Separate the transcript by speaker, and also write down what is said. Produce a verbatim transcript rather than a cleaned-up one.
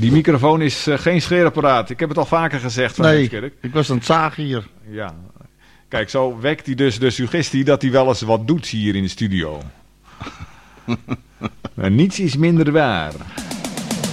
Speaker 1: Die microfoon is uh, geen scheerapparaat. Ik heb het al vaker gezegd van
Speaker 2: Nee,
Speaker 1: Heemskerk.
Speaker 2: ik was aan het zagen hier.
Speaker 1: Ja. Kijk, zo wekt hij dus de suggestie dat hij wel eens wat doet hier in de studio. Maar niets is minder waar.